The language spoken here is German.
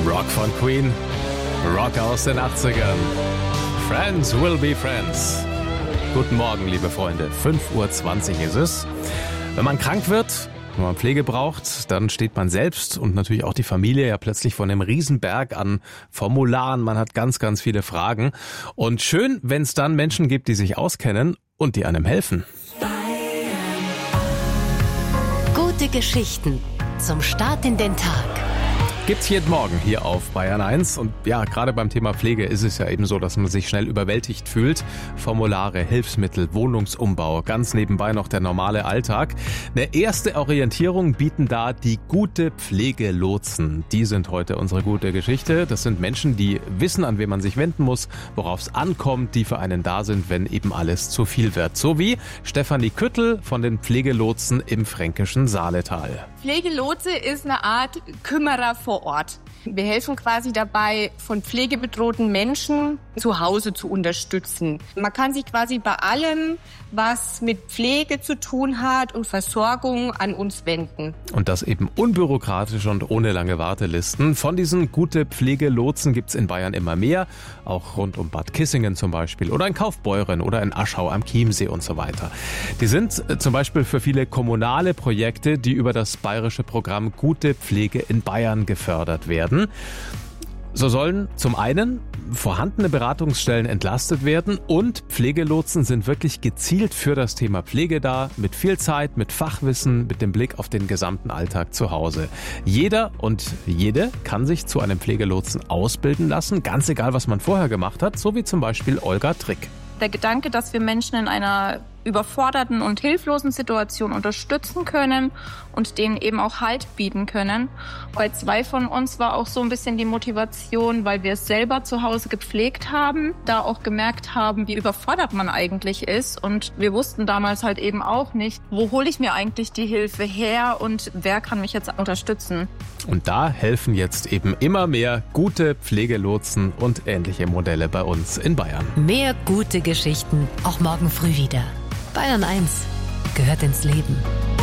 Rock von Queen, Rock aus den 80ern. Friends will be friends. Guten Morgen, liebe Freunde. 5:20 Uhr ist es. Wenn man krank wird, wenn man Pflege braucht, dann steht man selbst und natürlich auch die Familie ja plötzlich vor einem Riesenberg an Formularen. Man hat ganz, ganz viele Fragen. Und schön, wenn es dann Menschen gibt, die sich auskennen und die einem helfen. Gute Geschichten zum Start in den Tag. Gibt's jeden Morgen hier auf Bayern 1. Und ja, gerade beim Thema Pflege ist es ja eben so, dass man sich schnell überwältigt fühlt. Formulare, Hilfsmittel, Wohnungsumbau, ganz nebenbei noch der normale Alltag. Eine erste Orientierung bieten da die gute Pflegelotsen. Die sind heute unsere gute Geschichte. Das sind Menschen, die wissen, an wen man sich wenden muss, worauf es ankommt, die für einen da sind, wenn eben alles zu viel wird. So wie Stefanie Küttel von den Pflegelotsen im fränkischen Saaletal. Pflegelotse ist eine Art Kümmerer vor Ort. Wir helfen quasi dabei, von pflegebedrohten Menschen zu Hause zu unterstützen. Man kann sich quasi bei allem, was mit Pflege zu tun hat und Versorgung, an uns wenden. Und das eben unbürokratisch und ohne lange Wartelisten. Von diesen gute Pflegelotsen gibt's in Bayern immer mehr, auch rund um Bad Kissingen zum Beispiel oder in Kaufbeuren oder in Aschau am Chiemsee und so weiter. Die sind zum Beispiel für viele kommunale Projekte, die über das bayerische Programm Gute Pflege in Bayern gefördert werden. So sollen zum einen vorhandene Beratungsstellen entlastet werden und Pflegelotsen sind wirklich gezielt für das Thema Pflege da, mit viel Zeit, mit Fachwissen, mit dem Blick auf den gesamten Alltag zu Hause. Jeder und jede kann sich zu einem Pflegelotsen ausbilden lassen, ganz egal, was man vorher gemacht hat, so wie zum Beispiel Olga Trick. Der Gedanke, dass wir Menschen in einer überforderten und hilflosen Situation unterstützen können und denen eben auch Halt bieten können. Bei 2 von uns war auch so ein bisschen die Motivation, weil wir es selber zu Hause gepflegt haben, da auch gemerkt haben, wie überfordert man eigentlich ist. Und wir wussten damals halt eben auch nicht, wo hole ich mir eigentlich die Hilfe her und wer kann mich jetzt unterstützen. Und da helfen jetzt eben immer mehr gute Pflegelotsen und ähnliche Modelle bei uns in Bayern. Mehr gute Geschichten, auch morgen früh wieder. Bayern 1 gehört ins Leben.